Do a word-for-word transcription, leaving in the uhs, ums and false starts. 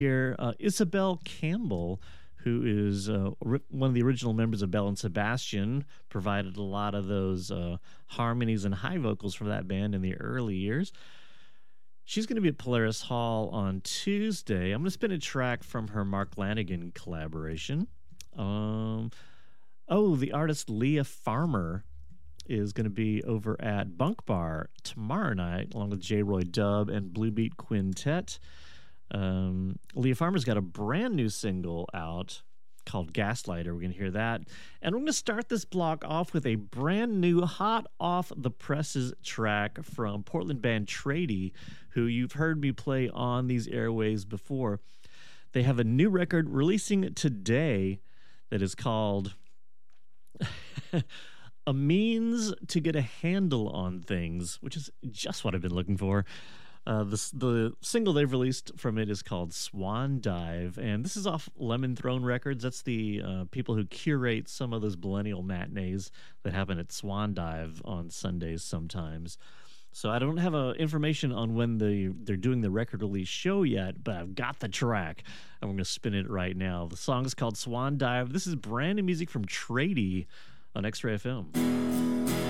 Here, uh, Isabel Campbell, who is uh, ri- one of the original members of Bell and Sebastian, provided a lot of those uh, harmonies and high vocals for that band in the early years. She's going to be at Polaris Hall on Tuesday. I'm going to spin a track from her Mark Lanigan collaboration. Um, oh, the artist Leah Farmer is going to be over at Bunk Bar tomorrow night, along with J. Roy Dubb and Blue Beat Quintet. Um, Leah Farmer's got a brand new single out called Gaslighter. We're going to hear that. And we're going to start this block off with a brand new, hot off the presses track from Portland band Trady, who you've heard me play on these airways before. They have a new record releasing today that is called A Means to Get a Handle on Things, which is just what I've been looking for. Uh, the, the single they've released from it is called Swan Dive, and this is off Lemon Throne Records. That's the uh, people who curate some of those millennial matinees that happen at Swan Dive on Sundays sometimes. So I don't have uh, information on when the, they're doing the record release show yet, but I've got the track, and we're going to spin it right now. The song is called Swan Dive. This is brand new music from Trady on X-Ray F M.